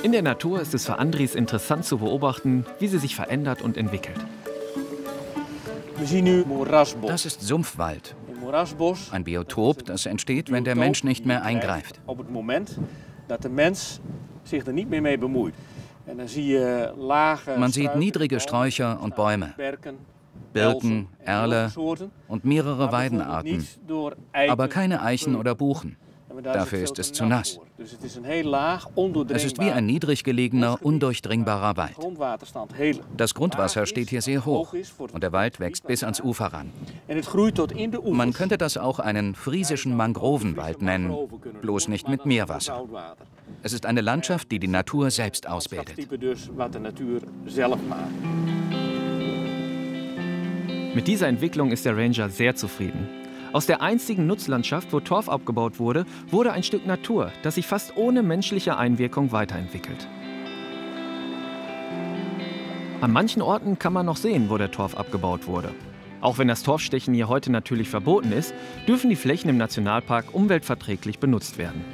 In der Natur ist es für Andries interessant zu beobachten, wie sie sich verändert und entwickelt. Das ist Sumpfwald. Ein Biotop, das entsteht, wenn der Mensch nicht mehr eingreift. Man sieht niedrige Sträucher und Bäume, Birken, Erle und mehrere Weidenarten, aber keine Eichen oder Buchen. Dafür ist es zu nass. Es ist wie ein niedrig gelegener, undurchdringbarer Wald. Das Grundwasser steht hier sehr hoch und der Wald wächst bis ans Ufer ran. Man könnte das auch einen friesischen Mangrovenwald nennen, bloß nicht mit Meerwasser. Es ist eine Landschaft, die die Natur selbst ausbildet. Mit dieser Entwicklung ist der Ranger sehr zufrieden. Aus der einzigen Nutzlandschaft, wo Torf abgebaut wurde, wurde ein Stück Natur, das sich fast ohne menschliche Einwirkung weiterentwickelt. An manchen Orten kann man noch sehen, wo der Torf abgebaut wurde. Auch wenn das Torfstechen hier heute natürlich verboten ist, dürfen die Flächen im Nationalpark umweltverträglich benutzt werden.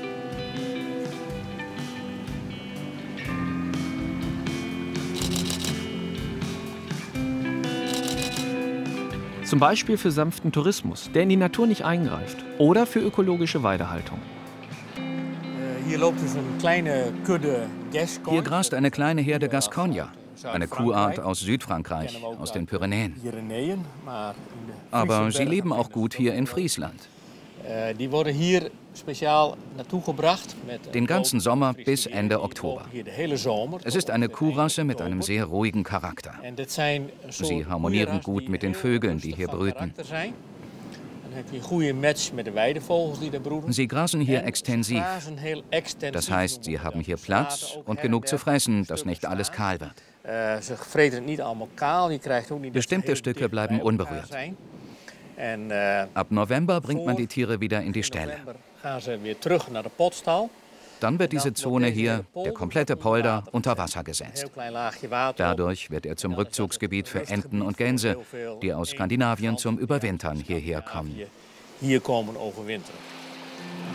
Zum Beispiel für sanften Tourismus, der in die Natur nicht eingreift, oder für ökologische Weidehaltung. Hier grast eine kleine Herde Gascogner, eine Kuhart aus Südfrankreich, aus den Pyrenäen. Aber sie leben auch gut hier in Friesland. Die worden hier speziell naartoe gebracht. Den ganzen Sommer bis Ende Oktober. Es ist eine Kuhrasse mit einem sehr ruhigen Charakter. Sie harmonieren gut mit den Vögeln, die hier brüten. Sie grasen hier extensiv. Das heißt, sie haben hier Platz und genug zu fressen, dass nicht alles kahl wird. Bestimmte Stücke bleiben unberührt. Ab November bringt man die Tiere wieder in die Ställe. Dann wird diese Zone hier, der komplette Polder, unter Wasser gesetzt. Dadurch wird er zum Rückzugsgebiet für Enten und Gänse, die aus Skandinavien zum Überwintern hierher kommen.